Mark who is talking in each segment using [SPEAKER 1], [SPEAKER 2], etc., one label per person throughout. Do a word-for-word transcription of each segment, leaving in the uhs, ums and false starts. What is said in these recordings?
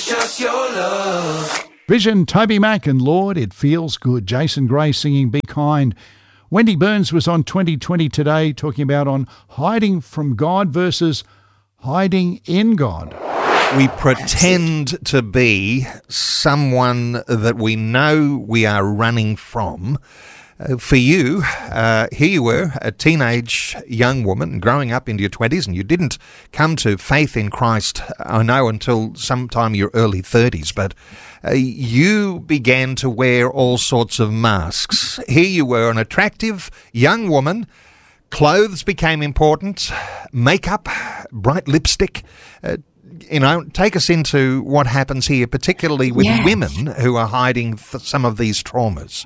[SPEAKER 1] just your love.
[SPEAKER 2] Vision, Toby Mac and Lord, It Feels Good. Jason Gray singing Be Kind. Wendy Burns was on twenty twenty Today talking about on hiding from God versus hiding in God.
[SPEAKER 3] We pretend to be someone that we know we are running from. Uh, for you, uh, here you were, a teenage young woman growing up into your twenties, and you didn't come to faith in Christ, I know, until sometime your early thirties, but uh, you began to wear all sorts of masks. Here you were, an attractive young woman. Clothes became important, makeup, bright lipstick. Uh, you know, take us into what happens here, particularly with
[SPEAKER 4] yeah.
[SPEAKER 3] women who are hiding th- some of these traumas.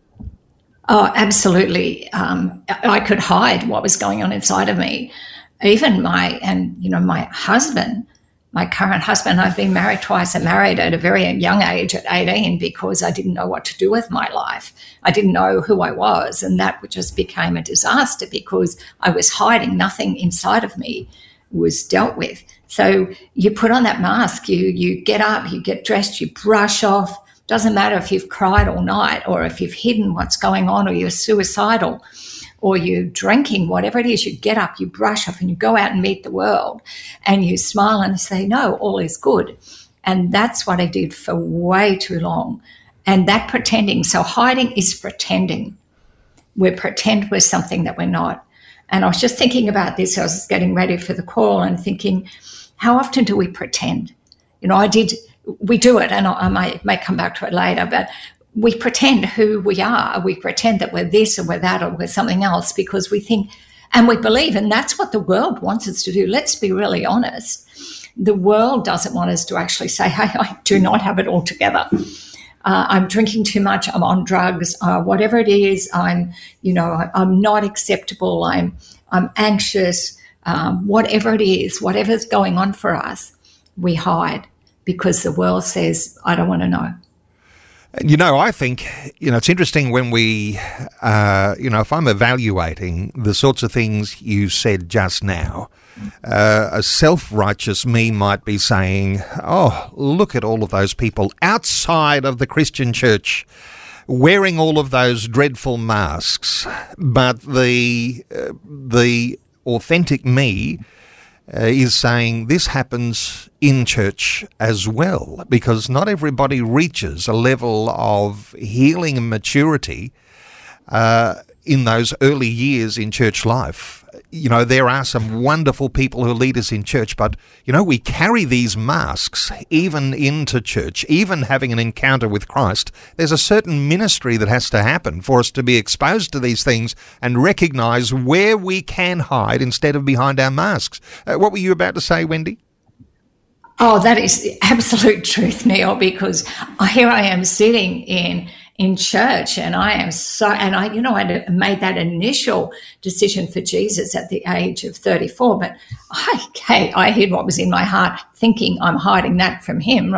[SPEAKER 4] Oh, absolutely. Um, I could hide what was going on inside of me. Even my, and, you know, my husband, my current husband, I've been married twice. I married at a very young age at eighteen because I didn't know what to do with my life. I didn't know who I was. And that just became a disaster because I was hiding. Nothing inside of me was dealt with. So you put on that mask, you, you get up, you get dressed, you brush off. Doesn't matter if you've cried all night or if you've hidden what's going on or you're suicidal or you're drinking, whatever it is, you get up, you brush off and you go out and meet the world and you smile and say, no, all is good. And that's what I did for way too long. And that pretending, so hiding is pretending. We pretend we're something that we're not. And I was just thinking about this. I was getting ready for the call and thinking, how often do we pretend? You know, I did... We do it, and I may, may come back to it later, but we pretend who we are. We pretend that we're this or we're that or we're something else because we think and we believe, and that's what the world wants us to do. Let's be really honest. The world doesn't want us to actually say, hey, I do not have it all together. Uh, I'm drinking too much, I'm on drugs, uh, whatever it is, I'm, you know, I'm not acceptable, I'm, I'm anxious, um, whatever it is, whatever's going on for us, we hide. Because the world says, I don't want to know.
[SPEAKER 3] You know, I think, you know, it's interesting when we, uh, you know, if I'm evaluating the sorts of things you said just now, uh, a self-righteous me might be saying, oh, look at all of those people outside of the Christian church wearing all of those dreadful masks. But the uh, the authentic me Uh, is saying this happens in church as well, because not everybody reaches a level of healing and maturity uh, in those early years in church life. You know, there are some wonderful people who lead us in church, but, you know, we carry these masks even into church, even having an encounter with Christ. There's a certain ministry that has to happen for us to be exposed to these things and recognize where we can hide instead of behind our masks. Uh, what were you about to say, Wendy?
[SPEAKER 4] Oh, that is absolute truth, Neil, because here I am sitting in in church and I am so, and I, you know, I made that initial decision for Jesus at the age of thirty-four, but I, okay, I hid what was in my heart thinking I'm hiding that from him,